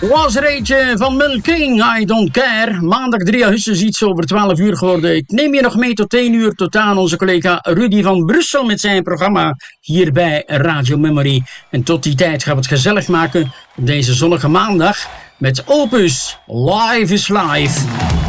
Was er eentje van Mel King, I Don't Care. Maandag 3 augustus, iets over 12 uur geworden. Ik neem je nog mee tot 1 uur, tot aan onze collega Rudy van Brussel met zijn programma hier bij Radio Memory. En tot die tijd gaan we het gezellig maken op deze zonnige maandag met Opus Live is Live.